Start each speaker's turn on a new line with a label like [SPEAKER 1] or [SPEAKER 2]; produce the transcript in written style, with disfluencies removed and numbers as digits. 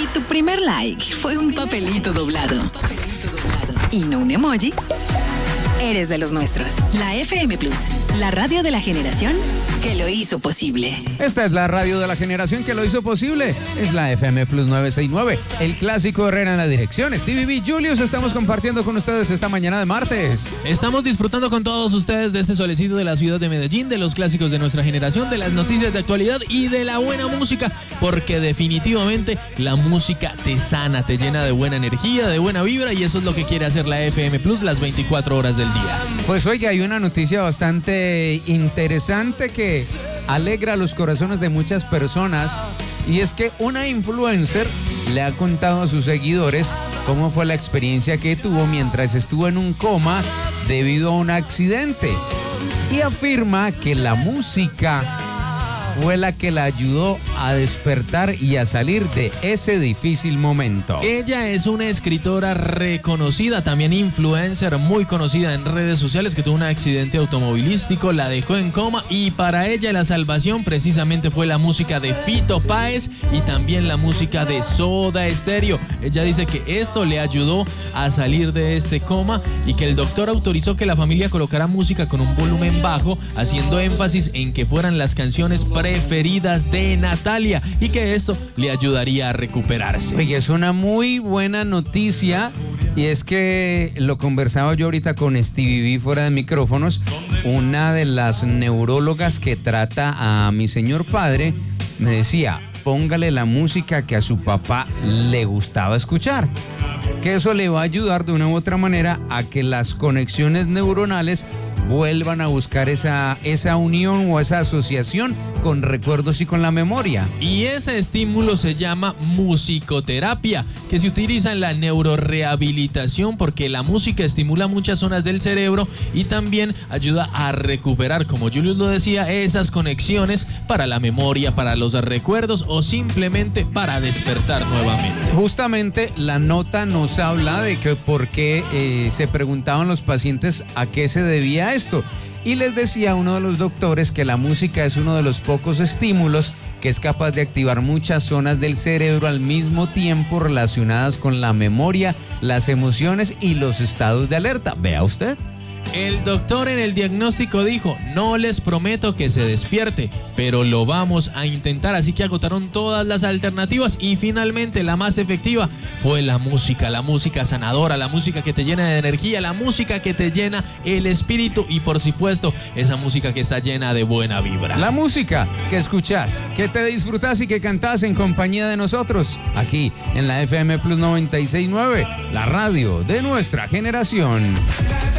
[SPEAKER 1] Si tu primer like fue un papelito doblado y no un emoji, eres de los nuestros. La FM Plus, la radio de la generación que lo hizo posible.
[SPEAKER 2] Esta es la radio de la generación que lo hizo posible. Es la FM Plus 969. El clásico Herrera en la dirección. Stevie B, Julius, estamos compartiendo con ustedes esta mañana de martes.
[SPEAKER 3] Estamos disfrutando con todos ustedes de este solecito de la ciudad de Medellín, de los clásicos de nuestra generación, de las noticias de actualidad y de la buena música, porque definitivamente la música te sana, te llena de buena energía, de buena vibra, y eso es lo que quiere hacer la FM Plus las 24 horas del día.
[SPEAKER 2] Pues oiga, hay una noticia bastante interesante que alegra los corazones de muchas personas, y es que una influencer le ha contado a sus seguidores cómo fue la experiencia que tuvo mientras estuvo en un coma debido a un accidente, y afirma que la música fue la que la ayudó a despertar y a salir de ese difícil momento.
[SPEAKER 3] Ella es una escritora reconocida, también influencer muy conocida en redes sociales, que tuvo un accidente automovilístico, la dejó en coma, y para ella la salvación precisamente fue la música de Fito Páez y también la música de Soda Stereo. Ella dice que esto le ayudó a salir de este coma y que el doctor autorizó que la familia colocara música con un volumen bajo, haciendo énfasis en que fueran las canciones preferidas de Natalia y que esto le ayudaría a recuperarse.
[SPEAKER 2] Oye, es una muy buena noticia, y es que lo conversaba yo ahorita con Stevie B fuera de micrófonos. Una de las neurólogas que trata a mi señor padre me decía: póngale la música que a su papá le gustaba escuchar, que eso le va a ayudar de una u otra manera a que las conexiones neuronales vuelvan a buscar esa unión o esa asociación con recuerdos y con la memoria.
[SPEAKER 3] Y ese estímulo se llama musicoterapia, que se utiliza en la neurorehabilitación porque la música estimula muchas zonas del cerebro y también ayuda a recuperar, como Julius lo decía, esas conexiones para la memoria, para los recuerdos o simplemente para despertar nuevamente.
[SPEAKER 2] Justamente la nota nos habla de que por qué se preguntaban los pacientes a qué se debía esto, y les decía uno de los doctores que la música es uno de los pocos estímulos que es capaz de activar muchas zonas del cerebro al mismo tiempo relacionadas con la memoria, las emociones y los estados de alerta. Vea usted.
[SPEAKER 3] El doctor en el diagnóstico dijo: no les prometo que se despierte, pero lo vamos a intentar. Así que agotaron todas las alternativas y finalmente la más efectiva fue la música sanadora, la música que te llena de energía, la música que te llena el espíritu y por supuesto esa música que está llena de buena vibra.
[SPEAKER 2] La música que escuchás, que te disfrutás y que cantás en compañía de nosotros, aquí en la FM Plus 96.9, la radio de nuestra generación.